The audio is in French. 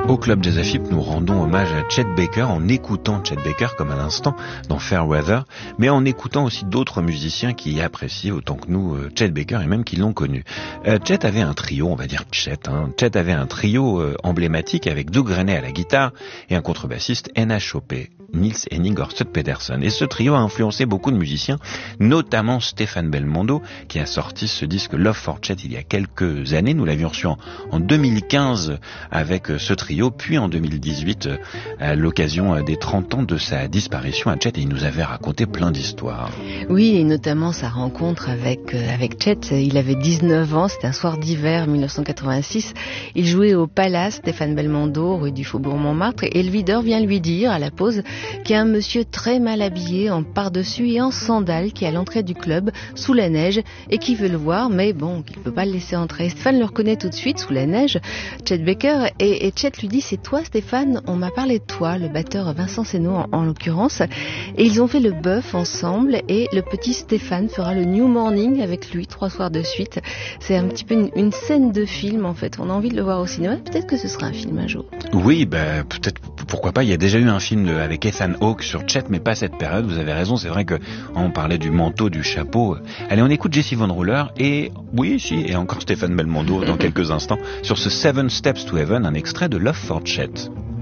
Au Club Jazz AFIP, nous rendons hommage à Chet Baker en écoutant Chet Baker comme à l'instant dans Fairweather, mais en écoutant aussi d'autres musiciens qui apprécient autant que nous Chet Baker et même qui l'ont connu. Chet avait un trio, on va dire Chet. Chet avait un trio emblématique avec Doug Rennie à la guitare et un contrebassiste Enna Chopé, Nils Henning Ørsted Pedersen. Et ce trio a influencé beaucoup de musiciens, notamment Stéphane Belmondo, qui a sorti ce disque Love for Chet il y a quelques années. Nous l'avions reçu en 2015 avec ce trio, puis en 2018 à l'occasion des 30 ans de sa disparition à Chet, et il nous avait raconté plein d'histoires. Oui, et notamment sa rencontre avec Chet. Il avait 19 ans, c'était un soir d'hiver 1986. Il jouait au Palace, Stéphane Belmondo, rue du Faubourg Montmartre, et le videur vient lui dire à la pause qu'il y a un monsieur très mal habillé en pardessus et en sandales qui est à l'entrée du club sous la neige et qui veut le voir, mais bon, qu'il ne peut pas le laisser entrer. Stéphane le reconnaît tout de suite sous la neige, Chet Baker, et Chet lui dit: c'est toi Stéphane, on m'a parlé de toi, le batteur Vincent Seno en l'occurrence, et ils ont fait le bœuf ensemble, et le petit Stéphane fera le New Morning avec lui 3 soirs de suite. C'est un petit peu une scène de film en fait, on a envie de le voir au cinéma, peut-être que ce sera un film un jour. Oui, peut-être, pourquoi pas, il y a déjà eu un film avec Ethan Hawke sur Chet, mais pas cette période, vous avez raison, c'est vrai que on parlait du manteau, du chapeau. Allez, on écoute Jessie Von Ruller et, oui, si, et encore Stéphane Belmondo dans quelques instants sur ce Seven Steps to Heaven, un extrait de Love for Chet.